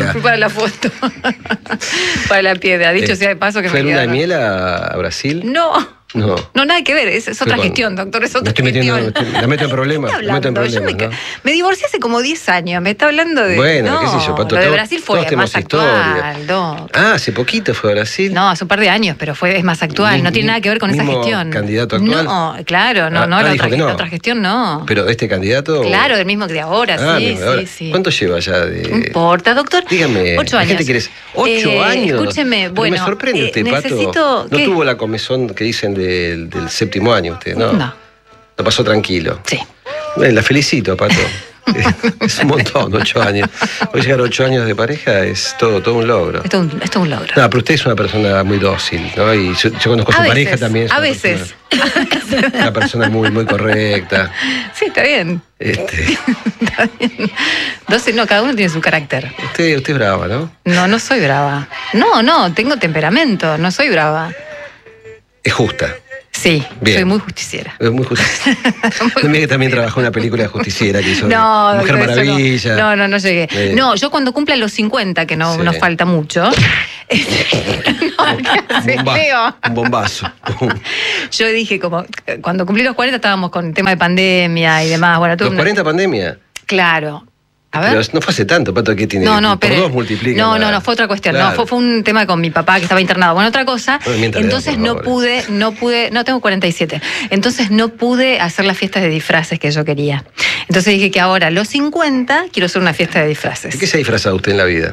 Fui para la foto. Para la piedra. Dicho sea de paso que ¿Fue me luna de quedaron. miel a Brasil? No. No. No, nada que ver, es otra Con- gestión, doctor, es otra Me estoy gestión. metiendo, la meto en problemas. ¿Qué Me meto en hablando? Yo problemas, ¿no? me divorcié hace como 10 años, me está hablando de... Bueno, no, qué sé yo, Pato, lo de todos- Brasil fue todos tenemos más actual, historia. Doc. Ah, hace poquito fue a Brasil. No, hace un par de años, pero es más actual, no tiene nada que ver con esa ¿Mismo gestión. candidato actual? No, claro, no, Ah, la dijo otra, que no. la otra gestión no. Pero este candidato. Claro, del mismo que de ahora, sí, mismo de ahora. sí. ¿Cuánto lleva ya de.? No importa, doctor. Dígame. 8 la años. gente quiere. 8 años. Escúcheme, Pero bueno. me sorprende usted, Pato. necesito. No ¿qué? tuvo la comezón que dicen del séptimo año usted, ¿no? No. Lo pasó tranquilo. Sí. La felicito, Pato. Es un montón, 8 años. Hoy llegar a 8 años de pareja es todo un logro. Esto es un logro. No, pero usted es una persona muy dócil, ¿no? Y yo conozco a su pareja también. Es A una veces. persona- Una persona muy, muy correcta. Sí, está bien. Está bien. 12, no, cada uno tiene su carácter. Usted es brava, ¿no? No soy brava. No, tengo temperamento, no soy brava. Es justa. Sí, Bien. soy muy justiciera. Es muy justa. También que también trabajó en una película de justiciera que hizo No, Mujer doctor, eso Maravilla. no llegué. No, yo cuando cumpla los 50, que no Sí. nos falta mucho. No, ¿qué hace, Leo? Un bombazo. Yo dije, como cuando cumplí los 40 estábamos con el tema de pandemia y demás. Bueno, Los 40 pandemia. Claro. A ver. Pero no fue hace tanto, Pato, que tiene. No, por pero. dos multiplica. No, fue otra cuestión. Claro. No, fue un tema con mi papá que estaba internado. Bueno, otra cosa. No me mienta la edad, Entonces por no favor. pude, no tengo 47. Entonces no pude hacer las fiestas de disfraces que yo quería. Entonces dije que ahora, a los 50, quiero hacer una fiesta de disfraces. ¿De qué se ha disfrazado usted en la vida?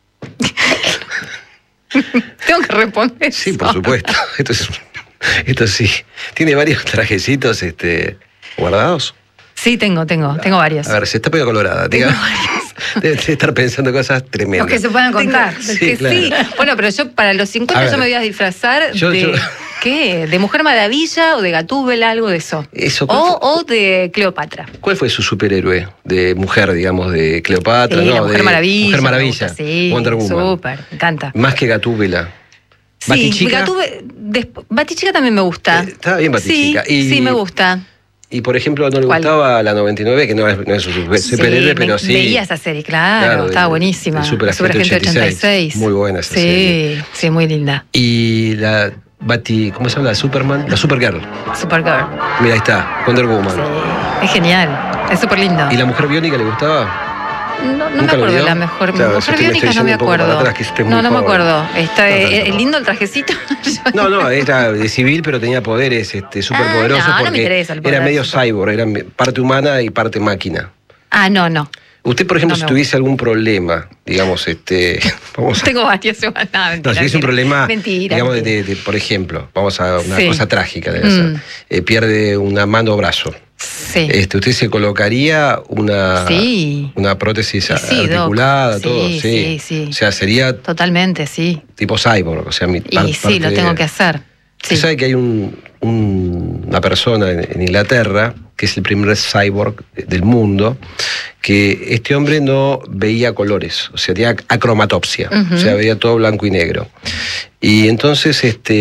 Tengo que responder. Sí, eso. por supuesto. Esto sí. Tiene varios trajecitos guardados. Sí, tengo varios. A ver, se está pegando colorada. Diga. Debe estar pensando cosas tremendas. Los que se puedan contar. Tengo- Sí, que claro. sí. Bueno, pero yo para los 50 A ver. yo me voy a disfrazar de... ¿Qué? ¿De Mujer Maravilla o de Gatúbela? Algo de eso. Eso, O de Cleopatra. ¿Cuál fue su superhéroe de mujer, digamos, de Cleopatra? Sí, no, la Mujer de Maravilla. Mujer me Maravilla. gusta, sí, Wonder Woman. súper, me encanta. Más que Gatúbela. Sí, ¿Batichica? Batichica también me gusta. Estaba bien Batichica. Sí, sí, me gusta. Y por ejemplo, ¿no le ¿Cuál? gustaba la 99? Que no es un superhéroe, pero sí. Veía esa serie, claro, estaba buenísima. el Superagente 86. Muy buena esa serie. Sí, muy linda. Y la ¿cómo se llama? La Superman, la Supergirl. Supergirl. Mira, ahí está, Wonder Woman. Sí, es genial. Es súper lindo. ¿Y la Mujer Biónica le gustaba? No me ¿Nunca lo acuerdo de vio? la mejor. Claro, Mujer yo me Biónica estoy no me yendo un poco para acuerdo. atrás, que usted es No, muy no me joven. acuerdo. Está, No tanto. ¿es lindo el trajecito? No, era de civil, pero tenía poderes superpoderosos no me porque interesa el poder. era medio cyborg, era parte humana y parte máquina. No. Usted, por ejemplo, No, si no. tuviese algún problema, digamos, vamos a... Tengo varios igual. No, mentira, No, si es un problema, mentira, digamos, mentira. por ejemplo, vamos a una Sí. cosa trágica, debe ser. Pierde una mano o brazo. Sí. ¿Usted se colocaría una prótesis Sí, articulada, Doc. todo? Sí. O sea, sería Totalmente, sí. tipo cyborg. O sea, Y sí, lo tengo que hacer. Sí. Usted sabe que hay una persona en Inglaterra que es el primer cyborg del mundo, que este hombre no veía colores, o sea, tenía acromatopsia, o sea, veía todo blanco y negro. Y entonces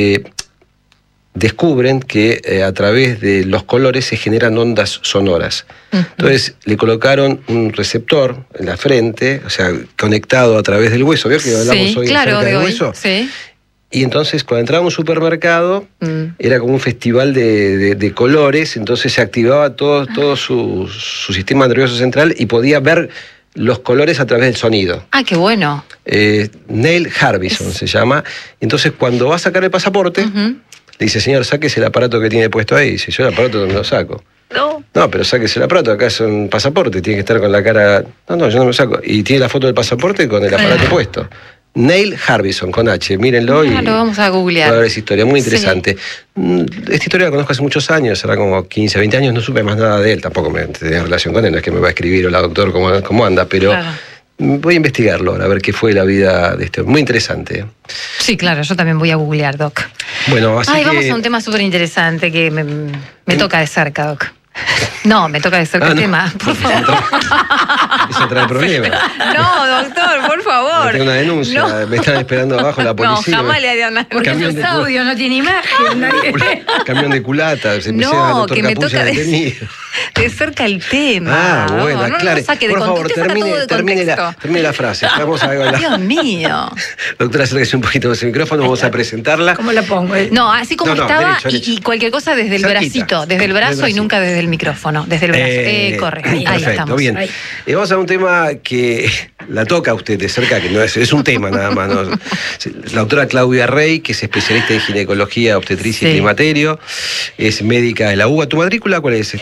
descubren que a través de los colores se generan ondas sonoras. Entonces le colocaron un receptor en la frente, o sea, conectado a través del hueso. ¿Vio que hablamos hoy claro, acerca de del hoy. hueso? Sí. Y entonces cuando entraba a un supermercado era como un festival de colores, entonces se activaba todo su sistema nervioso central y podía ver los colores a través del sonido. Qué bueno. Neil Harbison se llama. Entonces cuando va a sacar el pasaporte, le dice, señor, sáquese el aparato que tiene puesto ahí. Dice, yo el aparato no me lo saco. No, pero sáquese el aparato, acá es un pasaporte, tiene que estar con la cara... No, yo no me lo saco. Y tiene la foto del pasaporte con el aparato puesto. Neil Harbison, con H, mírenlo. Lo vamos a googlear. Va a ver esa historia, muy interesante. Esta historia la conozco hace muchos años, será como 15, 20 años, no supe más nada de él, tampoco me tenía relación con él, no es que me va a escribir, hola doctor, ¿cómo anda? Pero Claro. voy a investigarlo ahora, a ver qué fue la vida de este hombre. Muy interesante. Sí, claro, yo también voy a googlear, Doc. Bueno, así que... Vamos a un tema súper interesante que me toca de cerca, Doc. No, me toca de cerca el tema, por favor. Eso trae problemas. No, doctor, por favor. meter una denuncia. No. Me están esperando abajo la policía. No, jamás le haría nada. Porque eso es audio, no tiene imagen. Camión de culata. Se me No, que me toca de cerca el tema. Bueno, claro. No saque de por favor, termine la frase. Vamos a ver. Dios mío. Doctora, acérquese un poquito de ese micrófono, vamos a presentarla. ¿Cómo la pongo? No, así como estaba, derecho. Y cualquier cosa desde el bracito, desde el brazo y nunca desde el micrófono, desde el brazo. Corre, ahí perfecto, estamos. Bien. Vamos a un tema que la toca a usted de cerca, que no es un tema nada más. ¿no? La doctora Claudia Rey, que es especialista en ginecología, obstetricia y climaterio, es médica de la UBA. ¿Tu matrícula cuál es?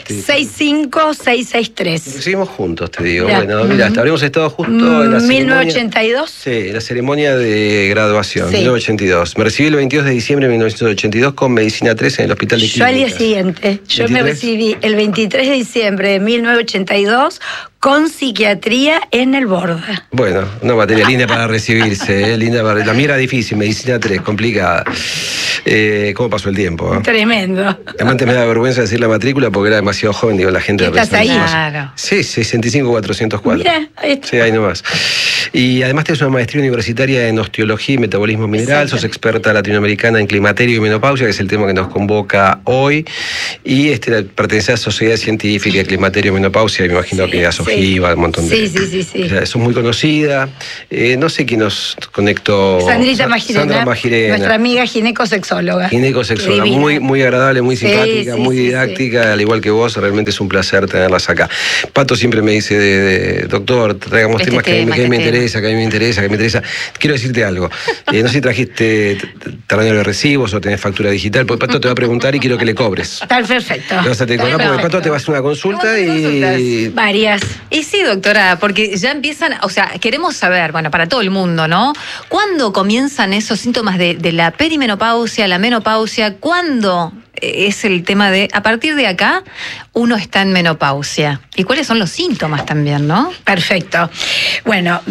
65663. Seguimos juntos, te digo. Mirá. Bueno, mira, habríamos estado justo en la 1982. Sí, en la ceremonia de graduación, 1982. Me recibí el 22 de diciembre de 1982 con Medicina 3 en el Hospital de Clínicas. Yo al día siguiente. Yo me recibí el 23 de diciembre de 1982 con psiquiatría en el Borda. Bueno, una materia linda para recibirse, linda para... La mía era difícil, Medicina 3, complicada. ¿Cómo pasó el tiempo? Tremendo. Además me da vergüenza decir la matrícula porque era demasiado joven, digo, la gente... ¿Estás ahí? Claro. Sí, 65404. Mira, sí, ahí nomás. Y además tienes una maestría universitaria en osteología y metabolismo mineral, sos experta latinoamericana en climaterio y menopausia, que es el tema que nos convoca hoy, y pertenece a la Sociedad Científica de Climaterio y Menopausia, y me imagino que a Sojiva, un montón de... Sí. O sea, sos muy conocida. No sé quién nos conectó. Sandra Magirena, nuestra amiga ginecosexóloga. Ginecosexóloga, muy agradable, muy simpática, muy didáctica, al igual que vos, realmente es un placer tenerlas acá. Pato siempre me dice, doctor, traigamos temas que a mí me interesa. Quiero decirte algo. No sé si trajiste tamaño de recibos o tenés factura digital, porque Pato te va a preguntar y quiero que le cobres. Está perfecto. Le vas a tener que cobrar porque Pato te va a hacer una consulta y... Varias. Y sí, doctora, porque ya empiezan, o sea, queremos saber, bueno, para todo el mundo, ¿no? ¿Cuándo comienzan esos síntomas de la perimenopausia, la menopausia? ¿Cuándo es el tema de, a partir de acá, uno está en menopausia? ¿Y cuáles son los síntomas también, no? Perfecto. Bueno,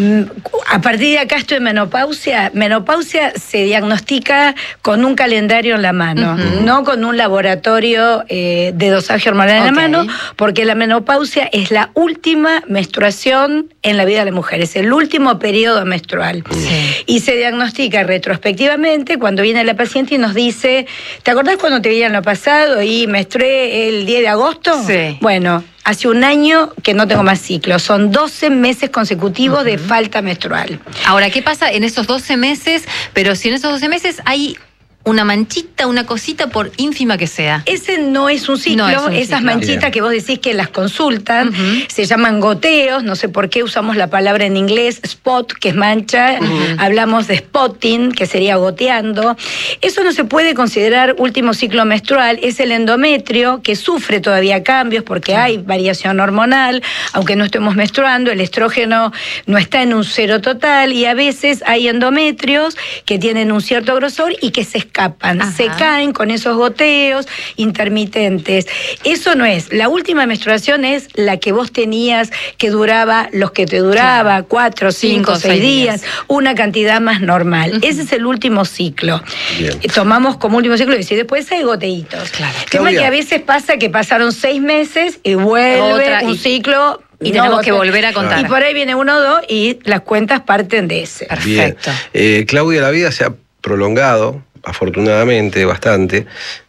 a partir de acá estoy en menopausia. Menopausia se diagnostica con un calendario en la mano, no con un laboratorio de dosaje hormonal en la mano, porque la menopausia es la última menstruación en la vida de la mujer, es el último periodo menstrual. Y se diagnostica retrospectivamente cuando viene la paciente y nos dice, ¿te acordás cuando te veía en lo pasado y menstrué el 10 de agosto? Sí. Bueno, hace un año que no tengo más ciclo. Son 12 meses consecutivos de falta menstrual. Ahora, ¿qué pasa en esos 12 meses? Pero si en esos 12 meses hay una manchita, una cosita, por ínfima que sea. Ese no es un ciclo. Esas manchitas que vos decís que las consultan, se llaman goteos, no sé por qué usamos la palabra en inglés, spot, que es mancha, hablamos de spotting, que sería goteando. Eso no se puede considerar último ciclo menstrual, es el endometrio, que sufre todavía cambios porque hay variación hormonal, aunque no estemos menstruando, el estrógeno no está en un cero total, y a veces hay endometrios que tienen un cierto grosor y que se escapan, se caen con esos goteos intermitentes. Eso no es. La última menstruación es la que vos tenías, que duraba los que te duraba, 4, 5, 6 días, una cantidad más normal. Ese es el último ciclo. Tomamos como último ciclo y después hay goteitos. El tema es que a veces pasa que pasaron 6 meses y vuelve un ciclo. Y tenemos que volver a contar. Y por ahí viene 1 o 2 y las cuentas parten de ese. Perfecto. Claudia, la vida se ha prolongado, afortunadamente, bastante.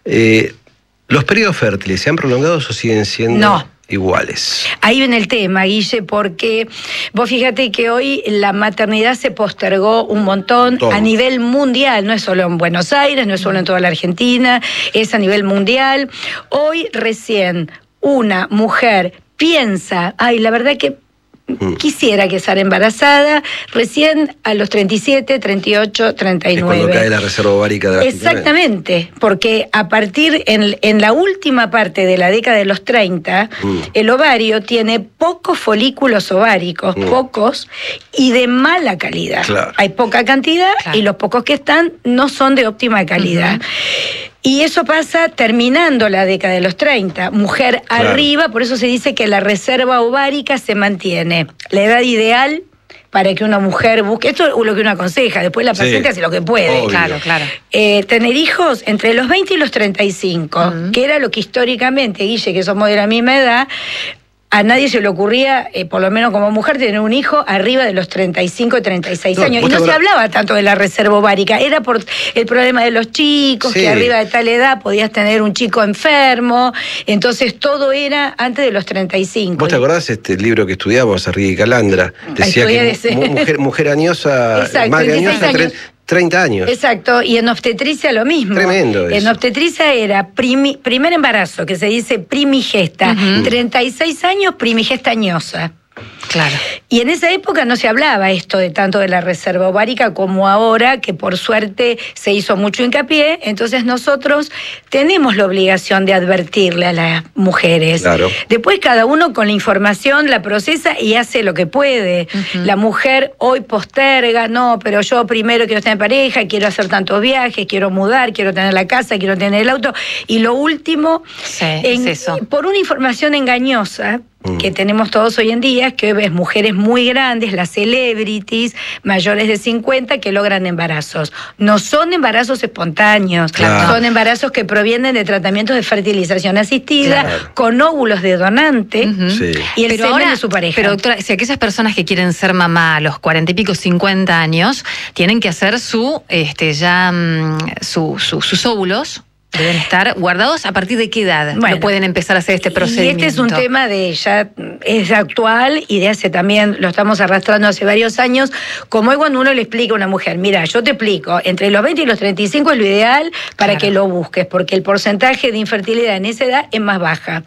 ¿Los periodos fértiles se han prolongado o siguen siendo iguales? Ahí viene el tema, Guille, porque vos fíjate que hoy la maternidad se postergó un montón a nivel mundial, no es solo en Buenos Aires, no es solo en toda la Argentina, es a nivel mundial. Hoy recién una mujer piensa, la verdad que quisiera quedar embarazada recién a los 37, 38, 39. Es cuando cae la reserva ovárica de Exactamente, porque a partir, en la última parte de la década de los 30, el ovario tiene pocos folículos ováricos, pocos, y de mala calidad. Hay poca cantidad y los pocos que están no son de óptima calidad. Y eso pasa terminando la década de los 30, mujer arriba, por eso se dice que la reserva ovárica se mantiene. La edad ideal para que una mujer busque, esto es lo que uno aconseja, después la paciente hace lo que puede. Obvio. Claro. Tener hijos entre los 20 y los 35, que era lo que históricamente, Guille, que somos de la misma edad, a nadie se le ocurría, por lo menos como mujer, tener un hijo arriba de los 35 36 años. Y no se hablaba tanto de la reserva ovárica, era por el problema de los chicos, que arriba de tal edad podías tener un chico enfermo, entonces todo era antes de los 35. ¿Vos te acordás el libro que estudiamos, Arrighi y Calandra? Decía que mujer añosa, madre añosa, 30 años. Exacto, y en obstetricia lo mismo. Tremendo eso. En obstetricia era primer embarazo, que se dice primigesta, 36 años primigesta añosa. Claro. Y en esa época no se hablaba esto de tanto de la reserva ovárica como ahora, que por suerte se hizo mucho hincapié. Entonces nosotros tenemos la obligación de advertirle a las mujeres. Claro. Después cada uno con la información la procesa y hace lo que puede. La mujer hoy posterga, no, pero yo primero quiero estar en pareja, quiero hacer tantos viajes, quiero mudar, quiero tener la casa, quiero tener el auto. Y lo último, es eso. Por una información engañosa que tenemos todos hoy en día, que ves mujeres muy grandes, las celebrities, mayores de 50, que logran embarazos. No son embarazos espontáneos, son embarazos que provienen de tratamientos de fertilización asistida, con óvulos de donante y el semen de su pareja. Pero doctora, si aquellas personas que quieren ser mamá a los 40 y pico, 50 años, tienen que hacer sus óvulos. Deben estar guardados. ¿A partir de qué edad no pueden empezar a hacer este procedimiento? Y este es un tema es actual y de hace también, lo estamos arrastrando hace varios años, como es cuando uno le explica a una mujer, mira, yo te explico, entre los 20 y los 35 es lo ideal para que lo busques, porque el porcentaje de infertilidad en esa edad es más baja.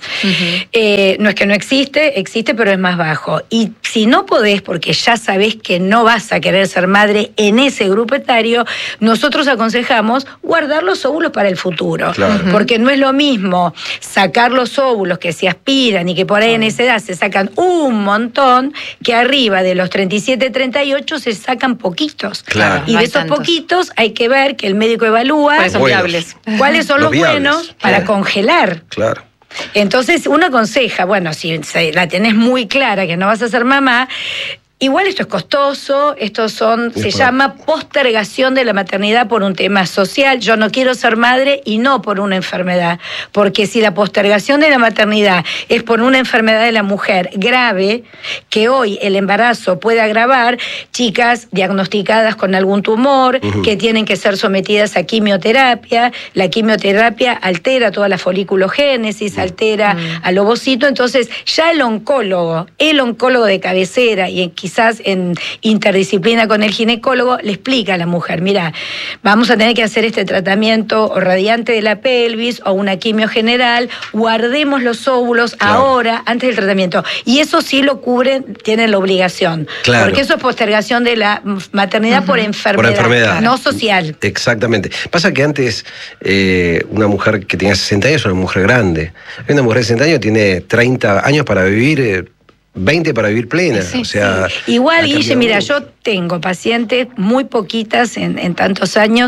No es que no existe, pero es más bajo. Y si no podés, porque ya sabés que no vas a querer ser madre en ese grupo etario, nosotros aconsejamos guardar los óvulos para el futuro. Claro. Porque no es lo mismo sacar los óvulos que se aspiran y que por ahí en esa edad se sacan un montón, que arriba de los 37, 38 se sacan poquitos. Claro. Y de esos poquitos hay que ver que el médico evalúa cuáles son los buenos para congelar. Claro. Entonces uno aconseja, bueno, si la tenés muy clara que no vas a ser mamá, igual esto es costoso, se llama postergación de la maternidad por un tema social. Yo no quiero ser madre y no por una enfermedad, porque si la postergación de la maternidad es por una enfermedad de la mujer grave, que hoy el embarazo puede agravar, chicas diagnosticadas con algún tumor, que tienen que ser sometidas a quimioterapia, la quimioterapia altera toda la foliculogénesis, altera al ovocito, entonces ya el oncólogo de cabecera y quizás en interdisciplina con el ginecólogo, le explica a la mujer, mira, vamos a tener que hacer este tratamiento o radiante de la pelvis o una quimio general, guardemos los óvulos ahora, antes del tratamiento. Y eso sí lo cubren, tienen la obligación. Claro. Porque eso es postergación de la maternidad por enfermedad, no social. Exactamente. Pasa que antes una mujer que tenía 60 años es una mujer grande. Una mujer de 60 años tiene 30 años para vivir... 20 para vivir plena, o sea... Igual, Guille, mira, yo tengo pacientes, muy poquitas en tantos años,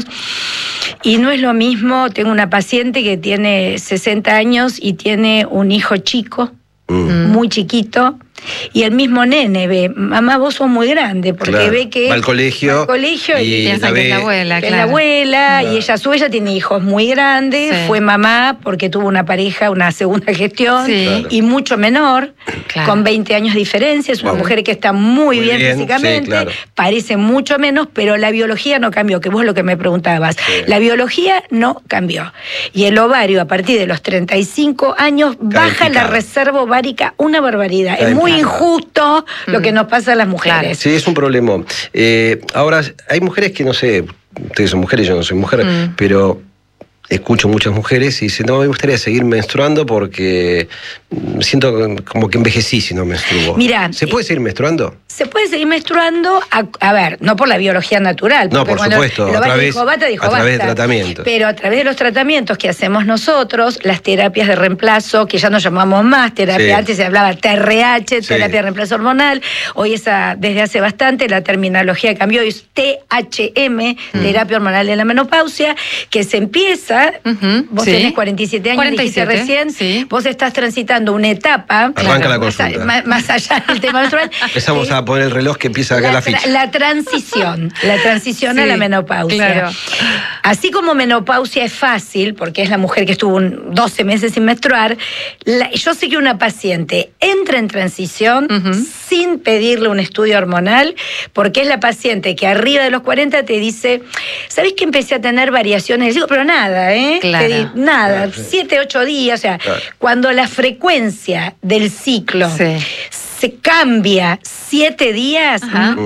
y no es lo mismo, tengo una paciente que tiene 60 años y tiene un hijo chico, muy chiquito, y el mismo nene ve, mamá, vos sos muy grande, porque ve que va al colegio y piensa que es la abuela, la abuela, y ella a su vez ya tiene hijos muy grandes, fue mamá porque tuvo una pareja, una segunda gestión, y mucho menor, con 20 años de diferencia, es una mujer que está muy bien físicamente, parece mucho menos, pero la biología no cambió, que vos lo que me preguntabas, la biología no cambió, y el ovario a partir de los 35 años baja la reserva ovárica una barbaridad, es muy injusto lo que nos pasa a las mujeres. Sí, es un problema. Ahora, hay mujeres que, no sé, ustedes son mujeres, yo no soy mujer, pero escucho muchas mujeres y dicen, no, me gustaría seguir menstruando porque siento como que envejecí si no menstruo. Mirá, ¿se puede seguir menstruando? Se puede seguir menstruando, a ver, no por la biología natural. No, por supuesto, a través de tratamientos. Pero a través de los tratamientos que hacemos nosotros, las terapias de reemplazo, que ya no llamamos más terapia, antes se hablaba TRH, terapia de reemplazo hormonal, hoy desde hace bastante la terminología cambió, es THM, terapia hormonal de la menopausia, que se empieza menopausa, vos tenés 47 años, 47, dijiste recién, vos estás transitando una etapa. Arranca la consulta. Más allá del tema menstrual. Empezamos a poner el reloj que empieza acá la ficha. La transición a la menopausia. Claro. Así como menopausia es fácil, porque es la mujer que estuvo 12 meses sin menstruar, yo sé que una paciente entra en transición sin pedirle un estudio hormonal, porque es la paciente que arriba de los 40 te dice, ¿sabés que empecé a tener variaciones? Digo, pero nada, Claro. Nada, 7, 8 días, o sea, cuando la frecuencia del ciclo se cambia 7 días,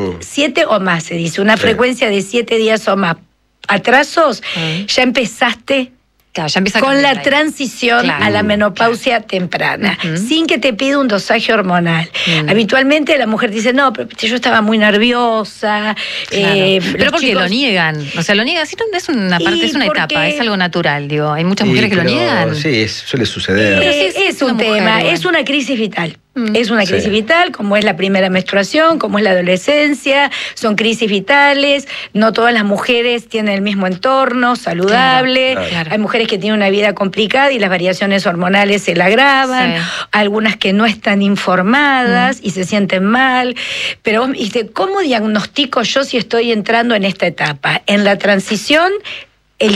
7 o más se dice, una frecuencia de 7 días o más, atrasos, ya empezaste con la transición a la menopausia temprana, sin que te pida un dosaje hormonal. Habitualmente la mujer dice, no, pero yo estaba muy nerviosa. Pero porque lo niegan. O sea, lo niegan, es una parte, es una etapa, es algo natural, digo. Hay muchas mujeres que lo niegan. Sí, suele suceder. Es un tema, es una crisis vital. Es una crisis vital, como es la primera menstruación, como es la adolescencia, son crisis vitales, no todas las mujeres tienen el mismo entorno saludable, hay mujeres que tienen una vida complicada y las variaciones hormonales se la agravan, algunas que no están informadas y se sienten mal, pero vos dijiste, ¿cómo diagnostico yo si estoy entrando en esta etapa? En la transición, el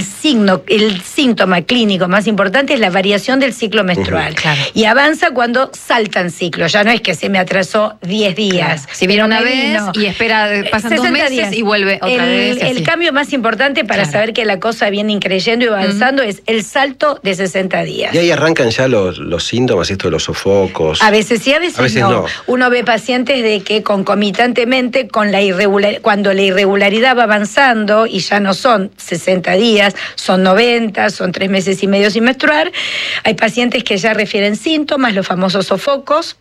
síntoma clínico más importante es la variación del ciclo menstrual. Y avanza cuando saltan ciclos. Ya no es que se me atrasó 10 días. Si viene una vez y espera, pasan 2 meses días. Y vuelve otra vez. El cambio más importante para saber que la cosa viene increyendo y avanzando es el salto de 60 días. Y ahí arrancan ya los síntomas, esto de los sofocos. A veces sí, a veces no. Uno ve pacientes de que concomitantemente con cuando la irregularidad va avanzando y ya no son 60 días, son 90, son 3 meses y medio sin menstruar. Hay pacientes que ya refieren síntomas, los famosos sofocos.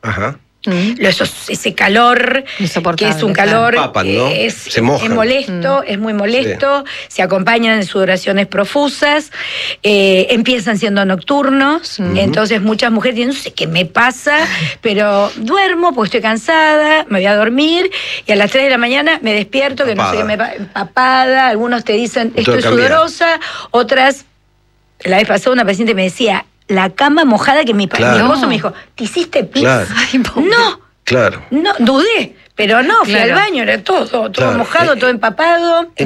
Ese calor, que es un calor Papan, ¿no? Se mojan. Es molesto, es muy molesto, se acompañan de sudoraciones profusas, empiezan siendo nocturnos, entonces muchas mujeres dicen, no sé qué me pasa, pero duermo porque estoy cansada, me voy a dormir y a las 3 de la mañana me despierto, que no sé qué me pasa, empapada, algunos te dicen, estoy sudorosa, otras, la vez pasada una paciente me decía, la cama mojada, que mi esposo me dijo, ¿te hiciste pis? No, dudé. Pero no, fui al baño, era todo mojado, todo empapado. ¿De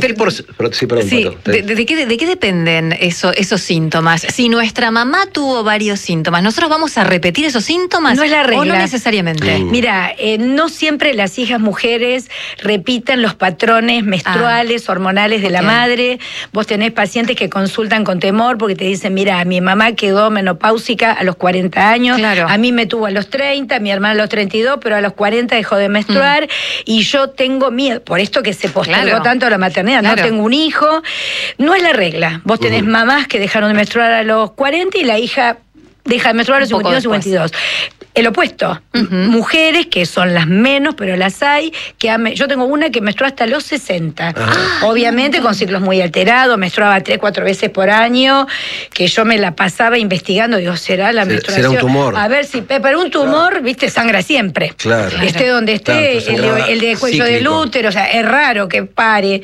qué dependen esos síntomas? Si nuestra mamá tuvo varios síntomas, ¿nosotros vamos a repetir esos síntomas? No es la regla. ¿O no necesariamente? Mira, no siempre las hijas mujeres repiten los patrones menstruales, hormonales de la madre. Vos tenés pacientes que consultan con temor porque te dicen, mira, mi mamá quedó menopáusica a los 40 años, a mí me tuvo a los 30, mi hermana a los 32, pero a los 40 dejó de menstruar. Y yo tengo miedo, por esto que se postergó tanto la maternidad, no tengo un hijo, no es la regla. Vos tenés mamás que dejaron de menstruar a los 40 y la hija deja de menstruar a los 51, 52. El opuesto, mujeres que son las menos, pero las hay, yo tengo una que menstrua hasta los 60, obviamente con ciclos muy alterados, menstruaba 3, 4 veces por año, que yo me la pasaba investigando, digo, ¿será la menstruación? ¿Será un tumor? A ver si, pero un tumor, viste, sangra siempre. Esté donde esté, el de cuello del útero, o sea, es raro que pare.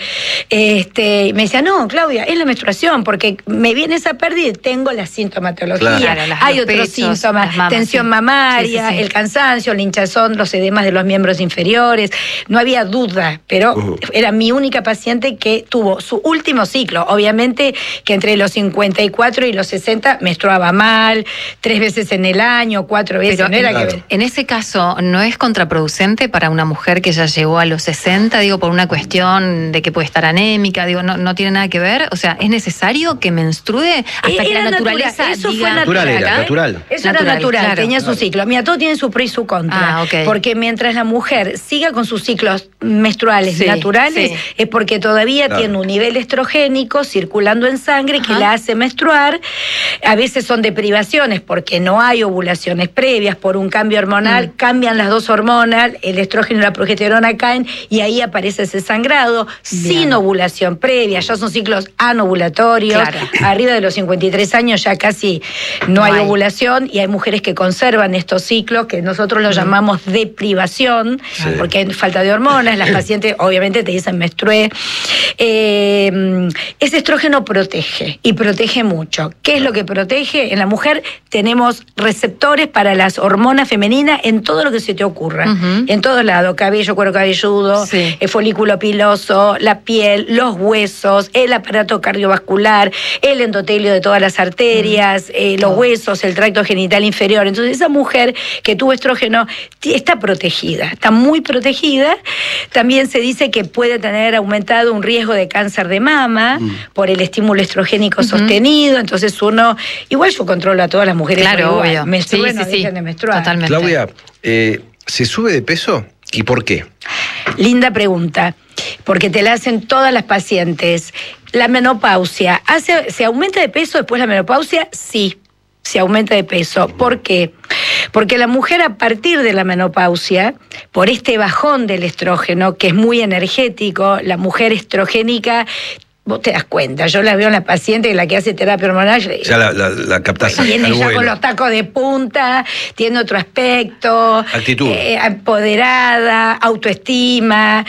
Me decía, no, Claudia, es la menstruación, porque me viene esa pérdida y tengo la sintomatología. Hay otros síntomas, tensión mamaria, el cansancio, el hinchazón, los edemas de los miembros inferiores. No había duda, pero era mi única paciente que tuvo su último ciclo. Obviamente que entre los 54 y los 60 menstruaba mal, 3 veces en el año, 4 veces. Pero no era que... En ese caso, ¿no es contraproducente para una mujer que ya llegó a los 60, digo, por una cuestión de que puede estar anémica, digo, no tiene nada que ver? O sea, ¿es necesario que menstrue hasta que la naturaleza eso diga... Fue natural. Eso era natural, tenía su ciclo. Mira, todo tiene su pro y su contra. Porque mientras la mujer siga con sus ciclos menstruales naturales, es porque todavía tiene un nivel estrogénico circulando en sangre que la hace menstruar. A veces son deprivaciones porque no hay ovulaciones previas, por un cambio hormonal, cambian las dos hormonas, el estrógeno y la progesterona caen y ahí aparece ese sangrado sin ovulación previa. Ya son ciclos anovulatorios. Arriba de los 53 años ya casi no hay ovulación y hay mujeres que conservan estos ciclos que nosotros los llamamos deprivación, porque hay falta de hormonas. Las pacientes obviamente te dicen menstrué. Ese estrógeno protege, y protege mucho. ¿Qué es lo que protege? En la mujer tenemos receptores para las hormonas femeninas en todo lo que se te ocurra, en todos lados: cabello, cuero cabelludo, el folículo piloso, la piel, los huesos, el aparato cardiovascular, el endotelio de todas las arterias, los huesos, el tracto genital inferior. Entonces esa mujer que tuvo estrógeno está protegida, está muy protegida. También se dice que puede tener aumentado un riesgo de cáncer de mama por el estímulo estrogénico sostenido. Entonces uno, igual yo controlo a todas las mujeres, claro, obvio. Menstruen, no dejen de menstruar. Totalmente. Claudia, ¿se sube de peso y por qué? Linda pregunta, porque te la hacen todas las pacientes. La menopausia, ¿se aumenta de peso después de la menopausia? Sí, se aumenta de peso. ¿Por qué? Porque la mujer, a partir de la menopausia, por este bajón del estrógeno, que es muy energético, la mujer estrogénica, vos te das cuenta, yo la veo en la paciente, la que hace terapia hormonal. Ya la captás. Viene ya con los tacos de punta, tiene otro aspecto. Actitud. Empoderada, autoestima.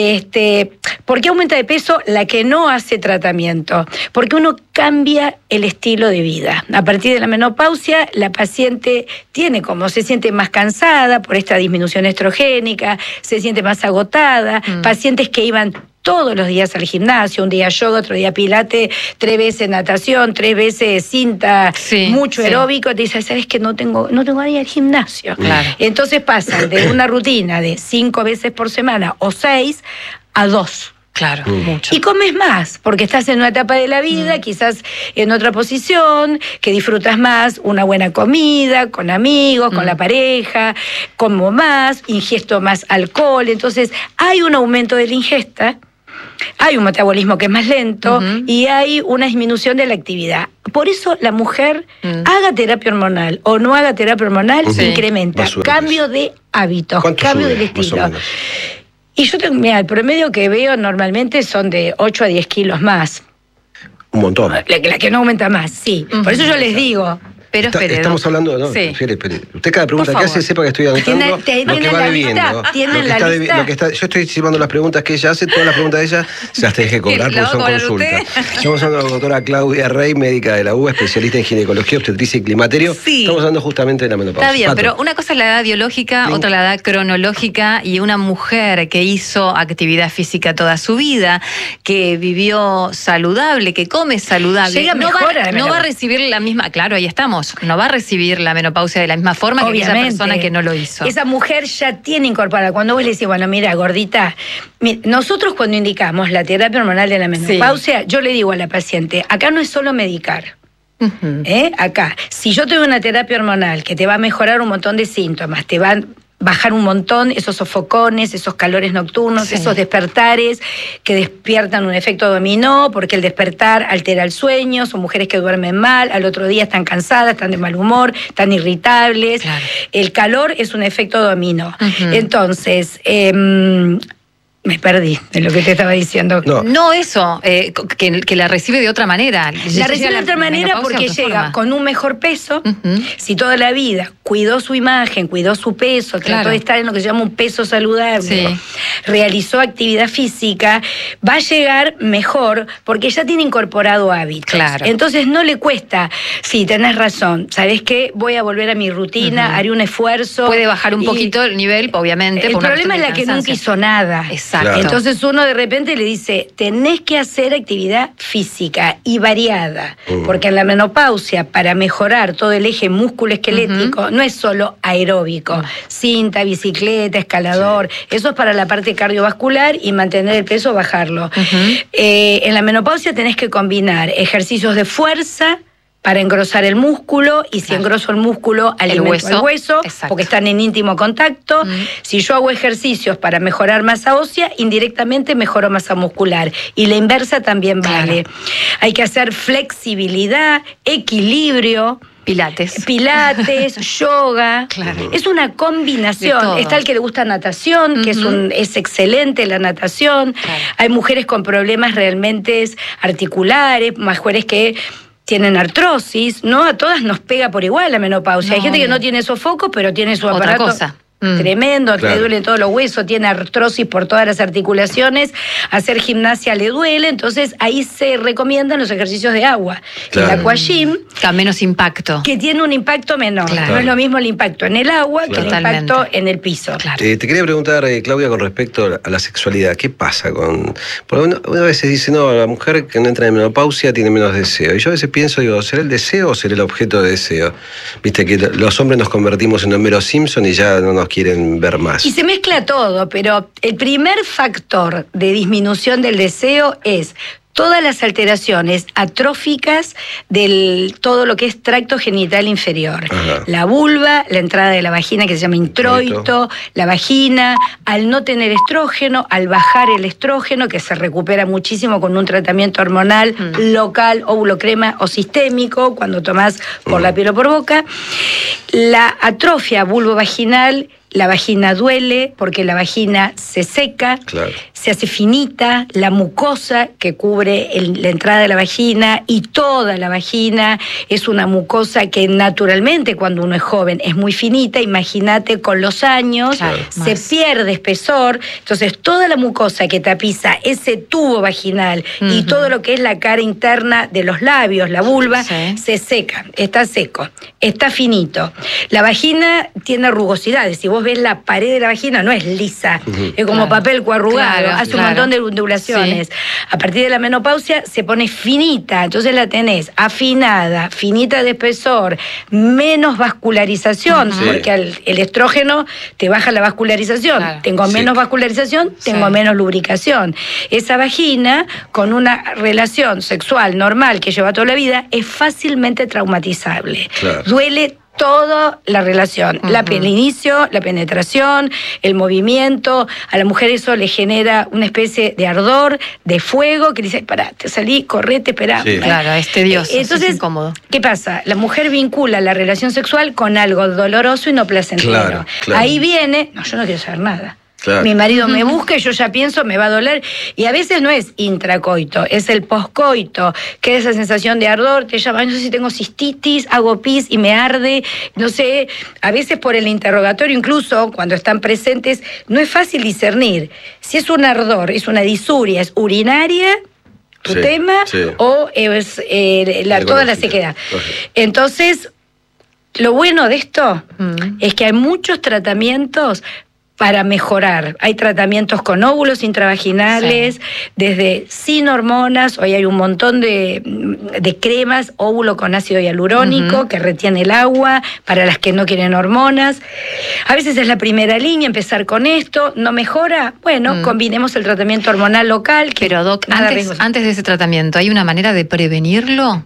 ¿Por qué aumenta de peso la que no hace tratamiento? Porque uno cambia el estilo de vida. A partir de la menopausia, la paciente se siente más cansada por esta disminución estrogénica, se siente más agotada. Pacientes que iban todos los días al gimnasio, un día yoga, otro día pilates, 3 veces natación, 3 veces cinta, mucho aeróbico, te dice, ¿sabes que no tengo nadie al gimnasio? Claro. Entonces pasan de una rutina de 5 veces por semana o 6 a 2. Claro, mucho. Y comes más, porque estás en una etapa de la vida, quizás en otra posición, que disfrutas más una buena comida, con amigos, con la pareja, como más, ingesto más alcohol. Entonces, hay un aumento de la ingesta, hay un metabolismo que es más lento y hay una disminución de la actividad. Por eso la mujer, haga terapia hormonal o no haga terapia hormonal, se incrementa. Cambio de hábitos, cambio del estilo. Y yo tengo, mira, el promedio que veo normalmente son de 8 a 10 kilos más. Un montón. La que no aumenta más, sí. Por eso yo les digo. Pero espere, estamos hablando, ¿no? Espere. Usted cada pregunta que hace, sepa que estoy anotando lo que va debiendo. Yo estoy llevando las preguntas que ella hace, todas las preguntas de ella se las tenés que cobrar porque son consultas. Estamos hablando de la doctora Claudia Rey, médica de la UBA, especialista en ginecología, obstetricia y climaterio. Estamos hablando justamente de la menopausia. Está bien, pero una cosa es la edad biológica, otra la edad cronológica, y una mujer que hizo actividad física toda su vida, que vivió saludable, que come saludable, no va a recibir la misma, claro, ahí estamos. No va a recibir la menopausia de la misma forma que esa persona que no lo hizo. Esa mujer ya tiene incorporada. Cuando vos le decís, bueno, mira, gordita, nosotros cuando indicamos la terapia hormonal de la menopausia, yo le digo a la paciente, acá no es solo medicar. Acá, si yo te doy una terapia hormonal que te va a mejorar un montón de síntomas, te va a bajar un montón esos sofocones, esos calores nocturnos, esos despertares que despiertan un efecto dominó, porque el despertar altera el sueño, son mujeres que duermen mal, al otro día están cansadas, están de mal humor, están irritables. Claro. El calor es un efecto dominó. Entonces, me perdí de lo que te estaba diciendo. No eso, que la recibe de otra manera. La recibe de otra manera porque llega con un mejor peso. Si toda la vida cuidó su imagen, cuidó su peso, trató de estar en lo que se llama un peso saludable, realizó actividad física, va a llegar mejor porque ya tiene incorporado hábitos. Claro. Entonces no le cuesta, sí, tenés razón, ¿sabés qué? Voy a volver a mi rutina, haré un esfuerzo. Puede bajar un poquito el nivel, obviamente. El problema es la que nunca hizo nada. Exacto. Entonces uno de repente le dice, tenés que hacer actividad física y variada, porque en la menopausia, para mejorar todo el eje músculo-esquelético, no es solo aeróbico, cinta, bicicleta, escalador, eso es para la parte cardiovascular y mantener el peso, bajarlo. En la menopausia tenés que combinar ejercicios de fuerza para engrosar el músculo, y si engroso el músculo, alimento el hueso, porque están en íntimo contacto. Si yo hago ejercicios para mejorar masa ósea, indirectamente mejoro masa muscular. Y la inversa también vale. Hay que hacer flexibilidad, equilibrio. Pilates, yoga. Es una combinación. Está el que le gusta natación, que es excelente la natación. Hay mujeres con problemas realmente articulares, mujeres que tienen artrosis, ¿no? A todas nos pega por igual la menopausia. Hay gente que no tiene sofocos, pero tiene su aparato. Otra cosa. tremendo, le duele todos los huesos, tiene artrosis por todas las articulaciones, hacer gimnasia le duele, entonces ahí se recomiendan los ejercicios de agua. El aquagym, con menos impacto. Que tiene un impacto menor. No es lo mismo el impacto en el agua que el impacto en el piso. Te quería preguntar, Claudia, con respecto a la sexualidad, ¿qué pasa con...? Porque una vez se dice, no, la mujer que no entra en menopausia tiene menos deseo. Y yo a veces pienso, digo, ¿será el deseo o será el objeto de deseo? Viste que los hombres nos convertimos en Homero Simpson y ya no nos quieren ver más. Y se mezcla todo, pero el primer factor de disminución del deseo es todas las alteraciones atróficas del todo lo que es tracto genital inferior. Ajá. La vulva, la entrada de la vagina que se llama introito, la vagina, al no tener estrógeno, al bajar el estrógeno, que se recupera muchísimo con un tratamiento hormonal local, óvulo-crema o sistémico, cuando tomás por la piel o por boca. La atrofia vulvovaginal, la vagina duele porque la vagina se seca, se hace finita, la mucosa que cubre la entrada de la vagina y toda la vagina es una mucosa que naturalmente cuando uno es joven es muy finita, imagínate con los años, se pierde espesor, entonces toda la mucosa que tapiza ese tubo vaginal y todo lo que es la cara interna de los labios, la vulva, se seca, está seco, está finito. La vagina tiene rugosidades, si vos ves la pared de la vagina no es lisa, es como papel coarrugado, hace un montón de ondulaciones. A partir de la menopausia se pone finita, entonces la tenés afinada, finita de espesor, menos vascularización, porque el estrógeno te baja la vascularización. Tengo menos vascularización, tengo menos lubricación. Esa vagina, con una relación sexual normal que lleva toda la vida, es fácilmente traumatizable. Duele toda la relación, el inicio, la penetración, el movimiento. A la mujer eso le genera una especie de ardor, de fuego, que dice, pará, te salí, correte, esperá. Claro, es tedioso, entonces, es incómodo. ¿Qué pasa? La mujer vincula la relación sexual con algo doloroso y no placentero. Ahí viene, no, yo no quiero saber nada. Mi marido me busca y yo ya pienso, me va a doler. Y a veces no es intracoito, es el poscoito, que es esa sensación de ardor, te llama, no sé si tengo cistitis, hago pis y me arde, no sé, a veces por el interrogatorio, incluso cuando están presentes, no es fácil discernir si es un ardor, es una disuria, es urinaria, tu tema, o es toda la sequedad. Entonces, lo bueno de esto es que hay muchos tratamientos para mejorar. Hay tratamientos con óvulos intravaginales, desde sin hormonas, hoy hay un montón de cremas, óvulo con ácido hialurónico, que retiene el agua, para las que no quieren hormonas. A veces es la primera línea, empezar con esto, ¿no mejora? Bueno, combinemos el tratamiento hormonal local. Pero Doc, antes de ese tratamiento, ¿hay una manera de prevenirlo?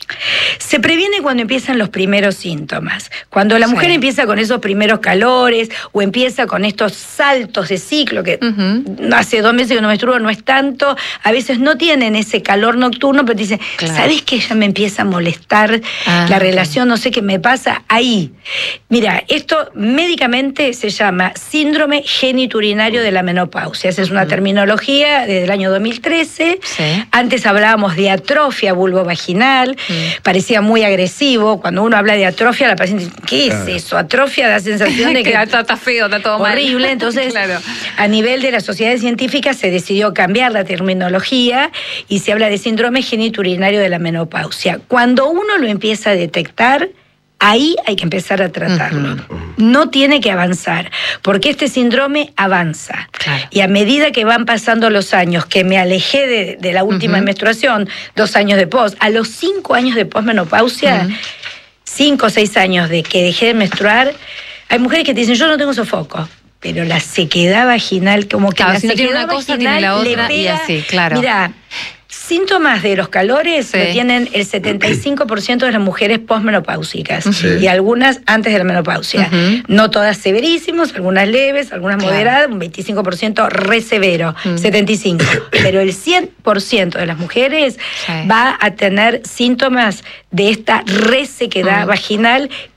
Se previene cuando empiezan los primeros síntomas. Cuando la mujer empieza con esos primeros calores o empieza con estos saltos de ciclo, que hace 2 meses que no menstruo, no es tanto, a veces no tienen ese calor nocturno, pero te dicen, ¿sabes que ya me empieza a molestar la relación? No sé qué me pasa. Ahí. Mira, esto médicamente se llama síndrome geniturinario de la menopausia. Esa es una terminología desde el año 2013. Antes hablábamos de atrofia vulvovaginal. Parecía muy agresivo. Cuando uno habla de atrofia, la paciente dice, ¿qué es eso? Atrofia da sensación de que está feo, está todo horrible. Mal. Entonces, a nivel de las sociedades científicas se decidió cambiar la terminología y se habla de síndrome geniturinario de la menopausia. Cuando uno lo empieza a detectar, ahí hay que empezar a tratarlo. No tiene que avanzar, porque este síndrome avanza. Y a medida que van pasando los años, que me alejé de la última menstruación, 2 años de pos, a los 5 años de posmenopausia, 5 o 6 años de que dejé de menstruar, hay mujeres que te dicen, yo no tengo sofoco. Pero la sequedad vaginal, como que la si no tiene una cosa, tiene la otra, y así, Mira, síntomas de los calores lo tienen el 75% de las mujeres posmenopáusicas y algunas antes de la menopausia. No todas severísimos, algunas leves, algunas moderadas, un 25% re severo, 75%. Pero el 100% de las mujeres va a tener síntomas de esta resequedad vaginal que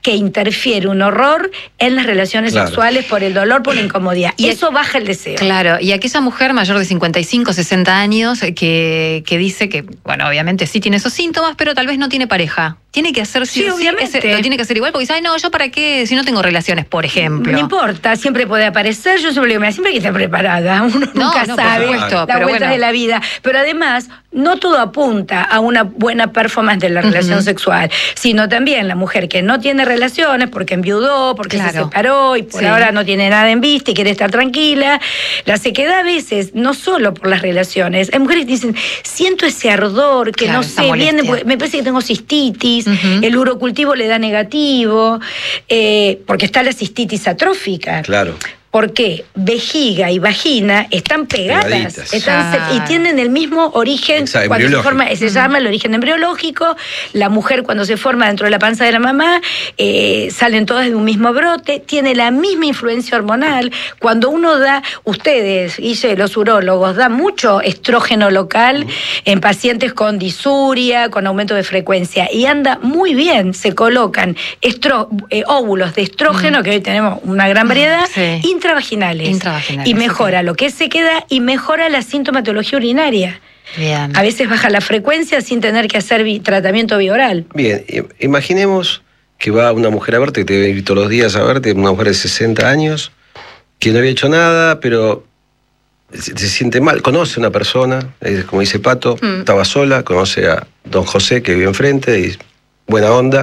que interfiere un horror en las relaciones sexuales por el dolor, por la incomodidad. Y eso baja el deseo. Claro, y aquella mujer mayor de 55, 60 años que dice que, bueno, obviamente sí tiene esos síntomas, pero tal vez no tiene pareja. Tiene que hacer obviamente. Lo tiene que hacer igual, porque dice, ay, no, ¿yo para qué? Si no tengo relaciones, por ejemplo. No importa, siempre puede aparecer. Yo siempre digo, mira, siempre hay que estar preparada. Uno nunca sabe las vueltas de la vida. Pero además, no todo apunta a una buena performance de la relación sexual, sino también la mujer que no tiene relaciones porque enviudó, porque se separó y por ahora no tiene nada en vista y quiere estar tranquila. La sequedad a veces, no solo por las relaciones. Hay mujeres que dicen, siento ese ardor que no sé, viene, me parece que tengo cistitis. El urocultivo le da negativo, porque está la cistitis atrófica. Claro. Porque vejiga y vagina están pegadas y tienen el mismo origen. Cuando se llama el origen embriológico. La mujer cuando se forma dentro de la panza de la mamá, salen todas de un mismo brote, tiene la misma influencia hormonal. Cuando uno da, ustedes, los urólogos, dan mucho estrógeno local en pacientes con disuria, con aumento de frecuencia, y anda muy bien, se colocan óvulos de estrógeno, que hoy tenemos una gran variedad, intravaginales. Y mejora lo que es sequedad y mejora la sintomatología urinaria. Bien. A veces baja la frecuencia sin tener que hacer tratamiento bioral. Bien, imaginemos que va una mujer a verte, que te ve todos los días a verte, una mujer de 60 años, que no había hecho nada, pero se siente mal. Conoce a una persona, como dice Pato, estaba sola, conoce a don José, que vive enfrente, y buena onda.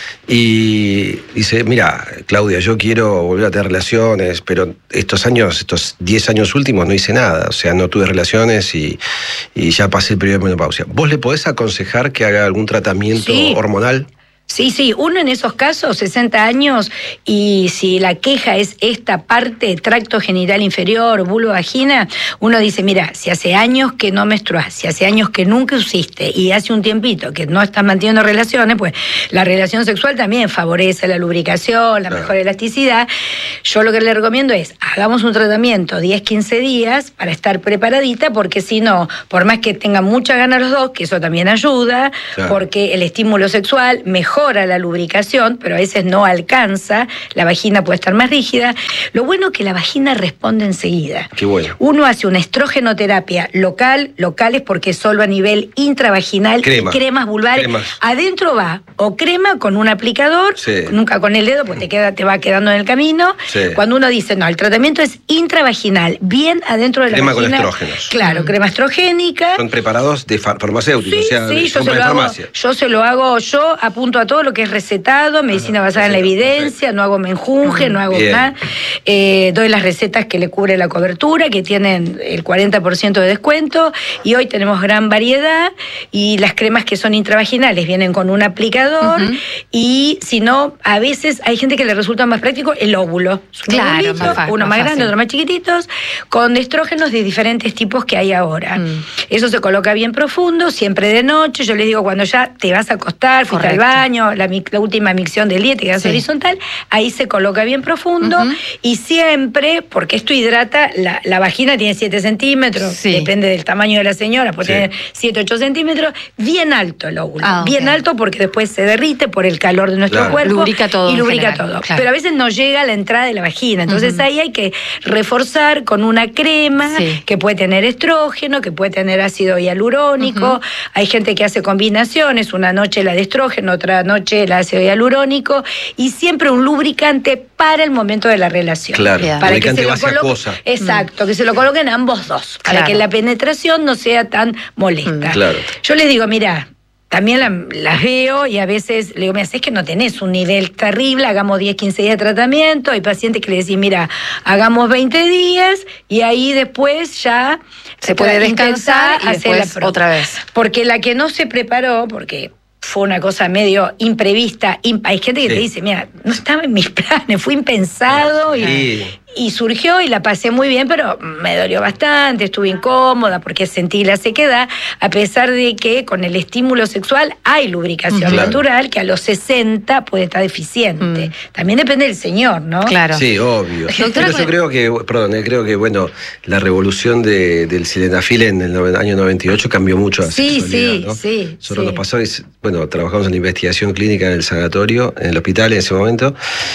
Y dice, mira, Claudia, yo quiero volver a tener relaciones, pero estos 10 años últimos no hice nada, o sea, no tuve relaciones y ya pasé el periodo de menopausia. ¿Vos le podés aconsejar que haga algún tratamiento hormonal? Sí, uno en esos casos, 60 años, y si la queja es esta parte, tracto genital inferior, vulva, vagina, uno dice, mira, si hace años que no menstruás, si hace años que nunca usiste, y hace un tiempito que no estás manteniendo relaciones, pues la relación sexual también favorece la lubricación, la mejor elasticidad. Yo lo que le recomiendo es, hagamos un tratamiento 10, 15 días para estar preparadita, porque si no, por más que tengan mucha ganas los dos, que eso también ayuda, porque el estímulo sexual mejora la lubricación, pero a veces no alcanza, la vagina puede estar más rígida. Lo bueno es que la vagina responde enseguida. Qué bueno. Uno hace una estrogenoterapia locales porque es solo a nivel intravaginal, y cremas vulvares. Adentro va o crema con un aplicador, nunca con el dedo, porque te va quedando en el camino. Cuando uno dice, no, el tratamiento es intravaginal, bien adentro de la vagina. Crema con estrógenos. Claro, crema estrogénica. Son preparados de farmacéuticos, yo se lo hago, yo apunto a todo lo que es recetado, medicina basada en la evidencia, no hago menjunje, no hago nada. Doy las recetas que le cubre la cobertura, que tienen el 40% de descuento, y hoy tenemos gran variedad, y las cremas que son intravaginales vienen con un aplicador, y si no, a veces hay gente que le resulta más práctico el óvulo. Claro, uno más grande, otro más chiquititos, con estrógenos de diferentes tipos que hay ahora. Eso se coloca bien profundo, siempre de noche. Yo les digo, cuando ya te vas a acostar, fuiste al baño, la última micción del día, te quedas horizontal, ahí se coloca bien profundo, y siempre, porque esto hidrata, la vagina tiene 7 centímetros, depende del tamaño de la señora, puede tener 7, 8 centímetros, bien alto el óvulo, bien alto, porque después se derrite por el calor de nuestro cuerpo, lubrica todo, claro. Pero a veces no llega a la entrada de la vagina, entonces ahí hay que reforzar con una crema que puede tener estrógeno, que puede tener ácido hialurónico. Hay gente que hace combinaciones, una noche la de estrógeno, otra noche el ácido hialurónico, y siempre un lubricante para el momento de la relación. Claro, para que se lo coloque, que se lo coloquen ambos dos, para que la penetración no sea tan molesta. Yo les digo, mira, también las veo y a veces le digo, mira, es que no tenés un nivel terrible, hagamos 10, 15 días de tratamiento. Hay pacientes que le decís, mira, hagamos 20 días y ahí después ya se puede descansar y después otra vez. Porque la que no se preparó, porque fue una cosa medio imprevista. Hay gente que te dice, mira, no estaba en mis planes, fue impensado Y surgió y la pasé muy bien, pero me dolió bastante, estuve incómoda porque sentí la sequedad, a pesar de que con el estímulo sexual hay lubricación natural, que a los 60 puede estar deficiente. También depende del señor, ¿no? Claro. Sí, obvio. Pero yo creo que, bueno, la revolución del sildenafil en el año 98 cambió mucho la sexualidad, ¿no? Nosotros nos pasó, bueno, trabajamos en la investigación clínica en el sanatorio, en el hospital en ese momento,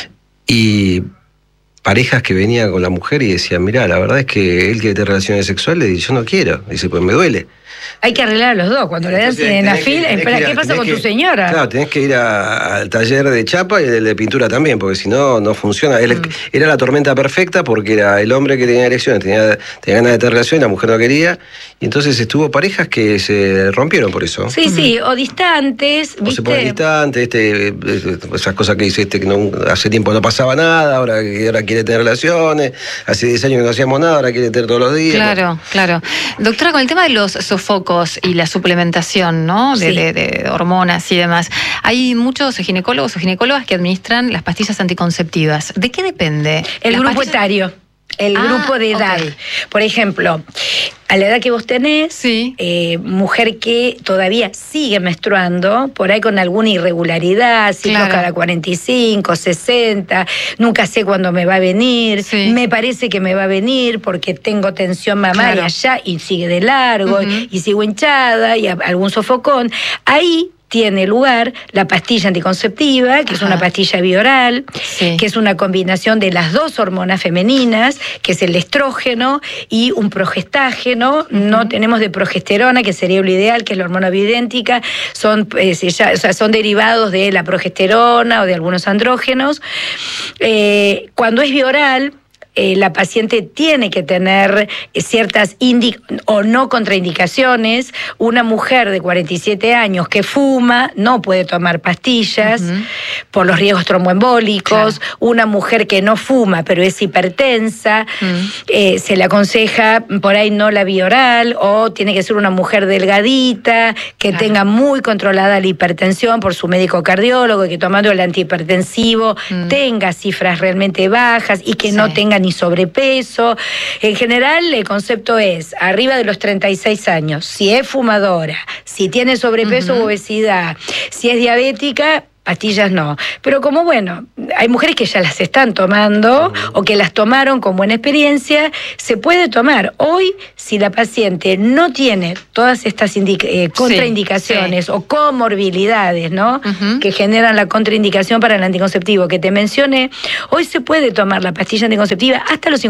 y parejas que venían con la mujer y decían, mirá, la verdad es que él quiere tener relaciones sexuales y yo no quiero. Dice, pues me duele. Hay que arreglar a los dos. Cuando le dan sildenafil, espera, ¿qué pasa con tu señora? Claro, tenés que ir al taller de chapa y el de pintura también, porque si no, no funciona. Era la tormenta perfecta porque era el hombre que tenía erecciones, tenía ganas de tener relaciones, la mujer no quería. Y entonces estuvo parejas que se rompieron por eso. Sí, o distantes, ¿viste? O se ponen distantes, esas cosas que dice que no, hace tiempo no pasaba nada, ahora quiere tener relaciones, hace 10 años que no hacíamos nada, ahora quiere tener todos los días. Claro. Doctora, con el tema de los sofocos y la suplementación, ¿no? De hormonas y demás, hay muchos ginecólogos o ginecólogas que administran las pastillas anticonceptivas. ¿De qué depende? El grupo etario. El grupo de edad. Por ejemplo, a la edad que vos tenés, mujer que todavía sigue menstruando, por ahí con alguna irregularidad, ciclos cada 45, 60, nunca sé cuándo me va a venir, me parece que me va a venir porque tengo tensión mamaria allá y sigue de largo, y sigo hinchada, y algún sofocón. Ahí tiene lugar la pastilla anticonceptiva, que es una pastilla bioral, que es una combinación de las dos hormonas femeninas, que es el estrógeno y un progestágeno. No tenemos de progesterona, que sería lo ideal, que es la hormona bioidéntica. Son derivados de la progesterona o de algunos andrógenos. Cuando es bioral, la paciente tiene que tener ciertas o no contraindicaciones. Una mujer de 47 años que fuma no puede tomar pastillas por los riesgos tromboembólicos. Una mujer que no fuma pero es hipertensa, se le aconseja por ahí no la vía oral, o tiene que ser una mujer delgadita, que tenga muy controlada la hipertensión por su médico cardiólogo, y que tomando el antihipertensivo tenga cifras realmente bajas y que no tenga ni sobrepeso. En general, el concepto es, arriba de los 36 años, si es fumadora, si tiene sobrepeso u obesidad, si es diabética, pastillas no. Pero como bueno, hay mujeres que ya las están tomando o que las tomaron con buena experiencia, se puede tomar. Hoy, si la paciente no tiene todas estas contraindicaciones o comorbilidades, ¿no? Que generan la contraindicación para el anticonceptivo que te mencioné, hoy se puede tomar la pastilla anticonceptiva hasta los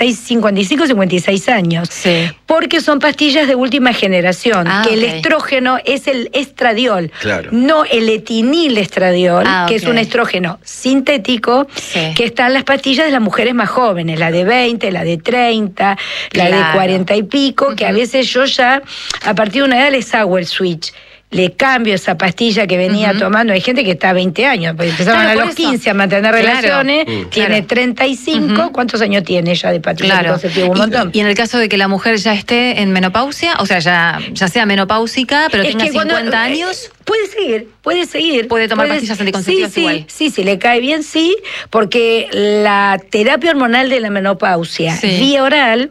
55, 56 años. Porque son pastillas de última generación, que el estrógeno es el estradiol, no el etinilestradiol, que es un estrógeno sintético, que está en las pastillas de las mujeres más jóvenes, la de 20, la de 30, la de 40 y pico, que a veces yo ya, a partir de una edad les hago el switch. Le cambio esa pastilla que venía tomando. Hay gente que está a 20 años, porque empezaron a los 15 a mantener relaciones, tiene 35, ¿cuántos años tiene ella de pastilla anticonceptiva? Un montón. Y en el caso de que la mujer ya esté en menopausia, o sea, ya sea menopáusica, pero tenga 50 años... Puede seguir. Puede tomar pastillas anticonceptivas igual. Sí, le cae bien, porque la terapia hormonal de la menopausia vía oral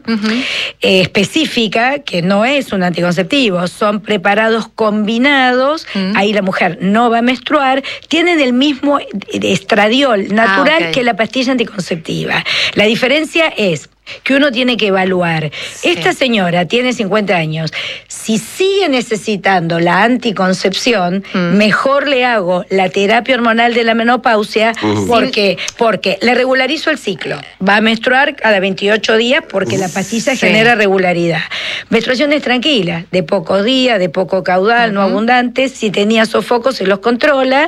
específica, que no es un anticonceptivo, son preparados combinados, ahí la mujer no va a menstruar, tienen el mismo estradiol natural que la pastilla anticonceptiva. La diferencia es que uno tiene que evaluar. Esta señora tiene 50 años. Si sigue necesitando la anticoncepción, mejor le hago la terapia hormonal de la menopausia, porque le regularizo el ciclo. Va a menstruar cada 28 días porque la pastilla genera regularidad. Menstruaciones tranquilas, de pocos días, de poco caudal, no abundantes. Si tenía sofocos, se los controla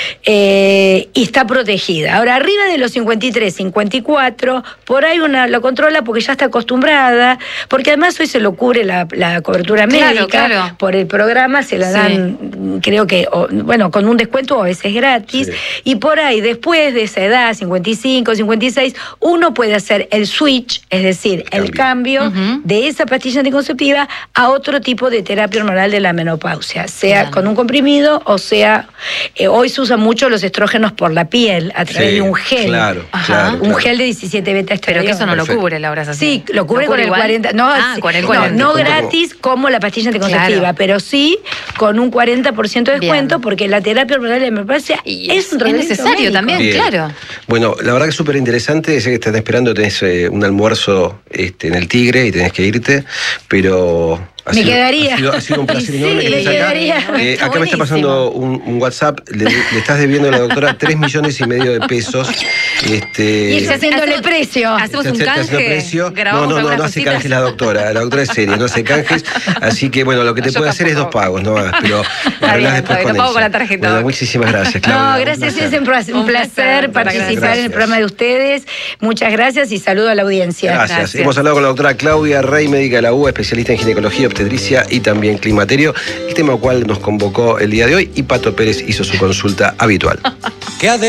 y está protegida. Ahora, arriba de los 53, 54, por ahí lo contrario controla porque ya está acostumbrada, porque además hoy se lo cubre la cobertura médica, claro. por el programa se la dan, creo que, bueno, con un descuento o a veces gratis, y por ahí después de esa edad, 55, 56, uno puede hacer el switch, es decir, el cambio de esa pastilla anticonceptiva a otro tipo de terapia hormonal de la menopausia, sea con un comprimido o sea, hoy se usan mucho los estrógenos por la piel a través de un gel, un gel de 17 beta estradiol. Pero que eso no lo cubre, Laura. Sí, lo cubre con el 40. Con el 40. No gratis como la pastilla anticonceptiva, pero sí con un 40% de descuento, porque la terapia hormonal de la menopausia es un tratamiento necesario médico. también, claro. Bueno, la verdad que es súper interesante. Sé que estás esperando, tenés un almuerzo en el Tigre y tenés que irte, pero... Me quedaría. Ha sido un placer enorme que estés acá. quedaría. Acá me está pasando un WhatsApp. Le estás debiendo a la doctora 3,5 millones de pesos. Y haciéndole precio. Hacemos un canje. No hace canjes la doctora. La doctora es seria, no hace canjes. Así que, bueno, lo que te puede hacer es 2 pagos, no más. Pero arreglás después con pago con la tarjeta. Bueno, muchísimas gracias, Claudia. No, gracias. Es un placer participar en el programa de ustedes. Muchas gracias y saludo a la audiencia. Gracias. Hemos hablado con la doctora Claudia Rey, médica de la UBA, especialista en ginecología, obstetricia y también climaterio, el tema al cual nos convocó el día de hoy, y Pato Pérez hizo su consulta habitual.